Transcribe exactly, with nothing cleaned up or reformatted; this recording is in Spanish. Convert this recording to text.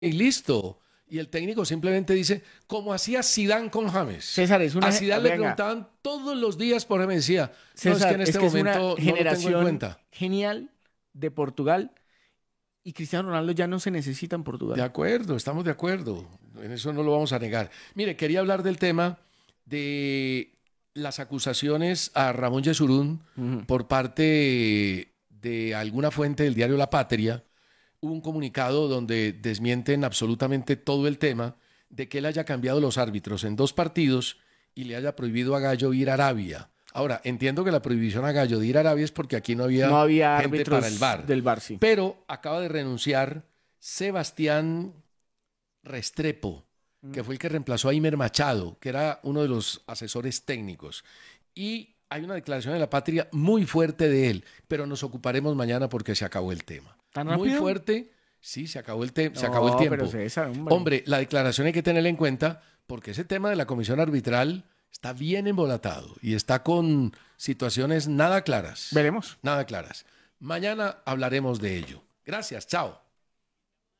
y listo. Y el técnico simplemente dice, como hacía Zidane con James. César, es una... A Zidane le venga, preguntaban todos los días por él, me decía, no, es que César, en es este que es una momento no lo tengo en generación cuenta. genial de Portugal y Cristiano Ronaldo ya no se necesita en De Portugal. acuerdo, estamos de acuerdo. En eso no lo vamos a negar. Mire, quería hablar del tema de las acusaciones a Ramón Yesurún Ujú. por parte de alguna fuente del diario La Patria. Hubo un comunicado donde desmienten absolutamente todo el tema de que él haya cambiado los árbitros en dos partidos y le haya prohibido a Gallo ir a Arabia. Ahora, entiendo que la prohibición a Gallo de ir a Arabia es porque aquí no No había había gente para el árbitros V A R. del V A R, sí. Pero acaba de renunciar Sebastián Restrepo, que Mm. fue el que reemplazó a Imer Machado, que era uno de los asesores técnicos. Y hay una declaración de La Patria muy fuerte de él, pero nos ocuparemos mañana porque se acabó el tema. ¿Tan Muy rápido? fuerte, sí, se acabó el, te- se acabó el No, pero tiempo. César, hombre. Hombre, la declaración hay que tenerla en cuenta porque ese tema de la comisión arbitral está bien embolatado y está con situaciones nada claras. Veremos. Nada claras. Mañana hablaremos de ello. Gracias, chao.